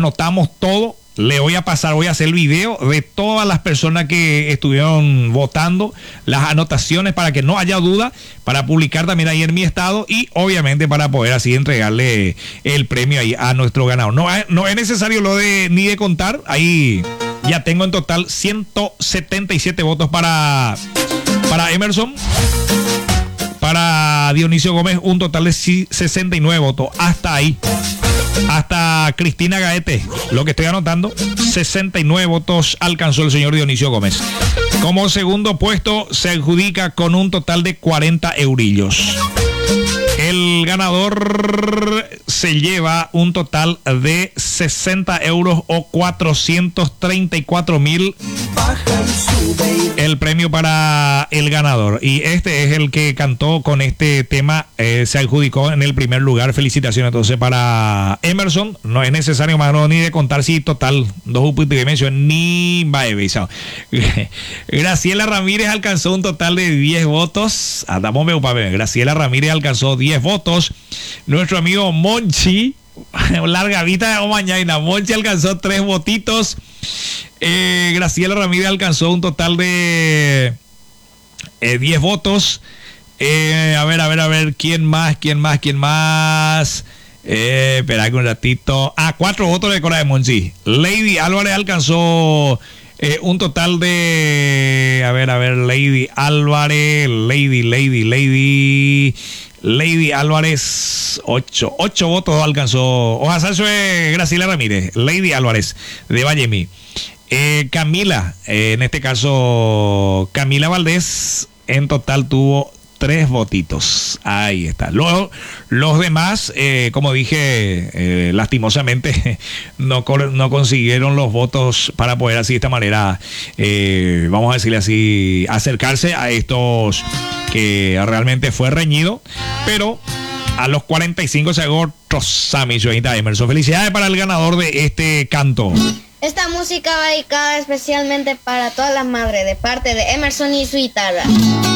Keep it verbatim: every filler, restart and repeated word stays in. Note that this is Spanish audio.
anotamos todo. Le voy a pasar, voy a hacer el video de todas las personas que estuvieron votando, las anotaciones para que no haya duda, para publicar también ahí en mi estado y obviamente para poder así entregarle el premio ahí a nuestro ganador. No, no es necesario lo de ni de contar, ahí ya tengo en total ciento setenta y siete votos para, para Emerson. Para Dionisio Gómez un total de sesenta y nueve votos, hasta ahí. Hasta Cristina Gaete, lo que estoy anotando, sesenta y nueve votos alcanzó el señor Dionisio Gómez. Como segundo puesto se adjudica con un total de cuarenta eurillos. El ganador se lleva un total de sesenta euros o cuatrocientos treinta y cuatro mil. El premio para el ganador. Y este es el que cantó con este tema. Eh, se adjudicó en el primer lugar. Felicitaciones entonces para Emerson. No es necesario más no, ni de contar si total dos upos de mención ni va a Graciela Ramírez alcanzó un total de diez votos. Andamos Graciela Ramírez alcanzó diez votos. Nuestro amigo Monchi, larga vida o mañana, Monchi alcanzó tres votitos. Eh, Graciela Ramírez alcanzó un total de eh, diez votos. Eh, a ver, a ver, a ver, ¿quién más? ¿Quién más? ¿Quién más? Eh, espera un ratito. Ah, cuatro votos de Cora de Monchi. Lady Álvarez alcanzó eh, un total de. A ver, a ver, Lady Álvarez. Lady, Lady, Lady. Lady Álvarez, ocho. Ocho votos alcanzó. Ojalá eso es Graciela Ramírez. Lady Álvarez de Vallemi. Eh, Camila, eh, en este caso, Camila Valdés, en total tuvo tres votitos. Ahí está. Luego, los demás, eh, como dije, eh, lastimosamente no, no consiguieron los votos para poder así de esta manera, eh, vamos a decirle así, acercarse a estos que realmente fue reñido, pero a los cuarenta y cinco se agotó Sammy Jointa Emerson. Felicidades para el ganador de este canto. Esta música va dedicada especialmente para todas las madres de parte de Emerson y su guitarra.